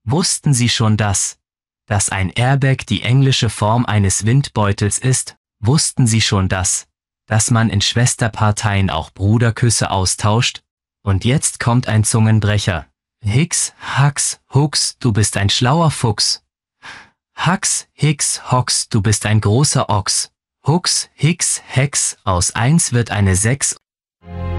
Wussten Sie schon dass ein Airbag die englische Form eines Windbeutels ist? Wussten Sie schon dass man in Schwesterparteien auch Bruderküsse austauscht? Und jetzt kommt ein Zungenbrecher. Hicks, Hacks, Hux, du bist ein schlauer Fuchs. Hacks, Hicks, Hocks, du bist ein großer Ochs. Hux, Hicks, Hex, aus 1 wird eine 6.